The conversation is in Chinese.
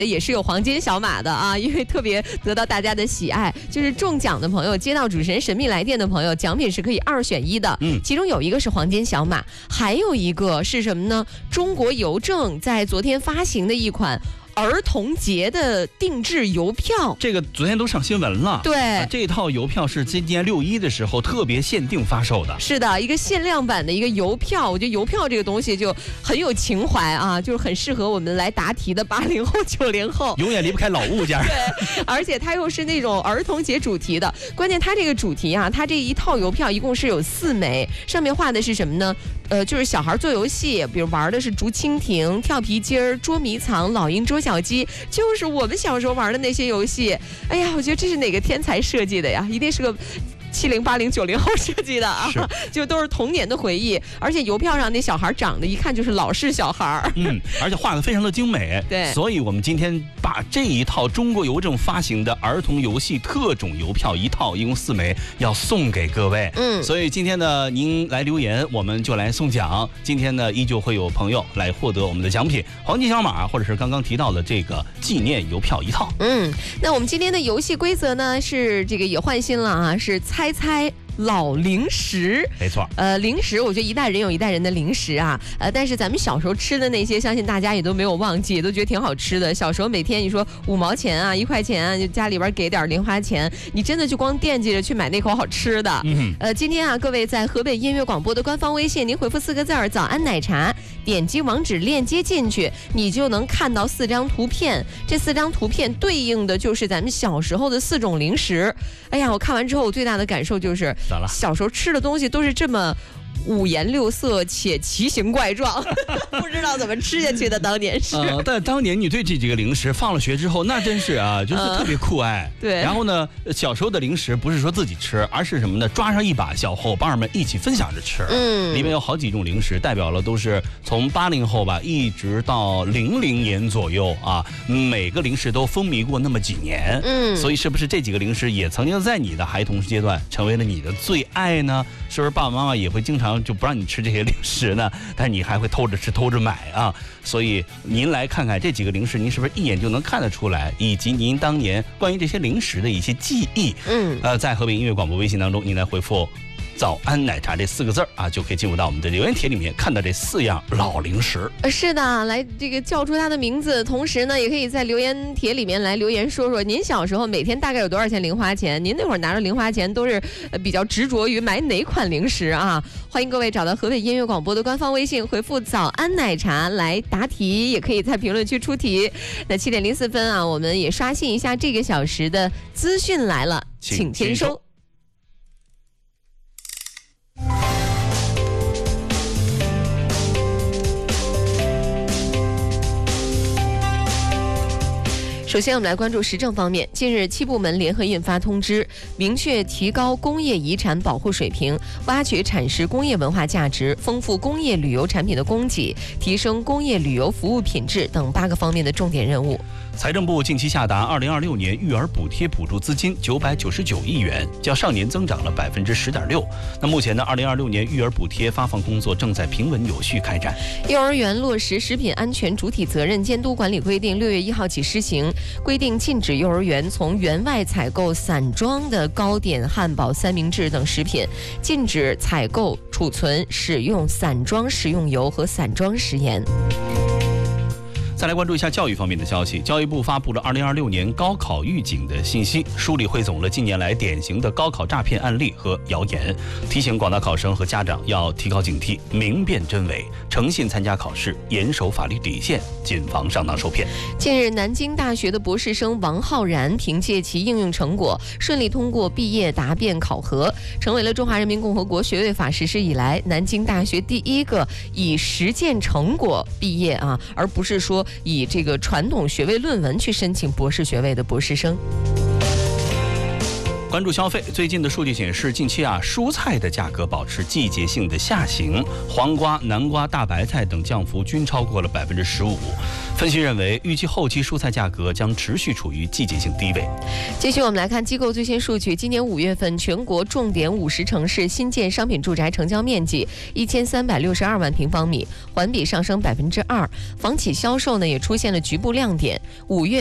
也是有黄金小马的啊，因为特别得到大家的喜爱。就是中奖的朋友，接到主持人神秘来电的朋友，奖品是可以2选1的。其中有一个是黄金小马，还有一个是什么呢？中国邮政在昨天发行的一款儿童节的定制邮票， 这个昨天都上新闻了。 对， 这套邮票是今年6·1的时候特别限定发售的。 是的，一个限量版的一个邮票。我觉得邮票这个东西就很有情怀啊，就是很适合我们来答题的80后、90后， 永远离不开老物件。 对，而且它又是那种儿童节主题的。关键它这个主题啊，它这一套邮票一共是有4枚，上面画的是什么呢？就是小孩做游戏，比如玩的是竹蜻蜓、跳皮筋儿、捉迷藏、老鹰捉小鸡，就是我们小时候玩的那些游戏。哎呀，我觉得这是哪个天才设计的呀？一定是个70、80、90后设计的啊，就都是童年的回忆。而且邮票上那小孩长得一看就是老式小孩， 而且画得非常的精美。 对， 所以我们今天把这一套中国邮政发行的儿童游戏特种邮票一套，一共4枚，要送给各位。所以今天呢，您来留言，我们就来送奖。今天呢，依旧会有朋友来获得我们的奖品，黄金小马，或者是刚刚提到的这个纪念邮票一套。 那我们今天的游戏规则呢，是这个也换新了啊，是猜猜老零食。 没错， 零食我觉得一代人有一代人的零食啊，但是咱们小时候吃的那些，相信大家也都没有忘记，也都觉得挺好吃的。小时候每天你说5毛钱啊、1块钱啊，就家里边给点零花钱，你真的就光惦记着去买那口好吃的。今天啊，各位在河北音乐广播的官方微信，您回复4个字儿“早安奶茶”，点击网址链接进去，你就能看到4张图片。这4张图片对应的就是咱们小时候的4种零食。哎呀，我看完之后，我最大的感受就是小时候吃的东西都是这么5颜6色且奇形怪状，不知道怎么吃下去的。当年是， 但当年你对这几个零食放了学之后，那真是啊，就是特别酷爱。 对。 然后呢，小时候的零食不是说自己吃，而是什么呢？抓上一把小伙伴们一起分享着吃。里面有好几种零食，代表了都是从80后吧，一直到00年左右啊，每个零食都风靡过那么几年。所以是不是这几个零食也曾经在你的孩童阶段成为了你的最爱呢？是不是爸爸妈妈也会经常就不让你吃这些零食呢？但是你还会偷着吃、偷着买啊？所以您来看看这几个零食，您是不是一眼就能看得出来，以及您当年关于这些零食的一些记忆？在河北音乐广播微信当中，您来回复早安奶茶这4个字啊，就可以进入到我们的留言帖里面，看到这4样老零食。 是的，来这个叫出它的名字，同时呢，也可以在留言帖里面来留言说说您小时候每天大概有多少钱零花钱？您那会儿拿着零花钱都是比较执着于买哪款零食啊？欢迎各位找到河北音乐广播的官方微信，回复早安奶茶来答题，也可以在评论区出题。那7点04分啊，我们也刷新一下这个小时的资讯来了，请签收。首先，我们来关注时政方面。近日，7部门联合印发通知，明确提高工业遗产保护水平，挖掘阐释工业文化价值，丰富工业旅游产品的供给，提升工业旅游服务品质等8个方面的重点任务。 财政部近期下达2026年育儿补贴补助资金999亿元，较上年增长了10.6%。那目前呢，2026年育儿补贴发放工作正在平稳有序开展。 幼儿园落实食品安全主体责任监督管理规定6月1号起施行，规定禁止幼儿园从园外采购散装的糕点、汉堡、三明治等食品，禁止采购、储存、使用散装食用油和散装食盐。 再来关注一下教育方面的消息。教育部发布了2026年高考预警的信息，梳理汇总了近年来典型的高考诈骗案例和谣言，提醒广大考生和家长要提高警惕，明辨真伪，诚信参加考试，严守法律底线，谨防上当受骗。 近日，南京大学的博士生王浩然凭借其应用成果，顺利通过毕业答辩考核，成为了中华人民共和国学位法实施以来南京大学第一个以实践成果毕业啊，而不是说以这个传统学位论文去申请博士学位的博士生。 关注消费，最近的数据显示，近期蔬菜的价格保持季节性的下行，黄瓜、南瓜、大白菜等降幅均超过了15%。分析认为，预计后期蔬菜价格将持续处于季节性低位。 继续我们来看机构最新数据，今年5月份全国重点50城市新建商品住宅成交面积1362万平方米，环比上升2%。房企销售呢也出现了局部亮点，5月